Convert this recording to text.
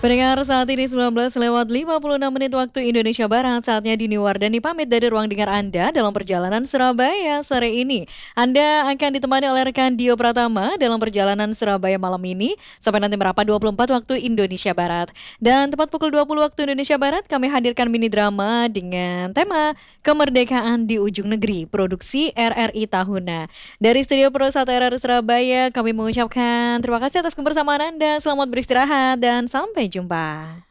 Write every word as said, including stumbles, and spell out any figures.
Pendengar saat ini sembilan belas lewat lima puluh enam menit waktu Indonesia Barat. Saatnya Dini Wardani pamit dari ruang dengar Anda dalam perjalanan Surabaya sore ini. Anda akan ditemani oleh rekan Dio Pratama dalam perjalanan Surabaya malam ini sampai nanti merapat dua puluh empat waktu Indonesia Barat. Dan tepat pukul dua puluh waktu Indonesia Barat kami hadirkan mini drama dengan tema Kemerdekaan di Ujung Negeri, produksi R R I Tahuna. Dari Studio Pro satu R R I Surabaya kami mengucapkan terima kasih atas kebersamaan Anda. Selamat beristirahat dan sampai jumpa.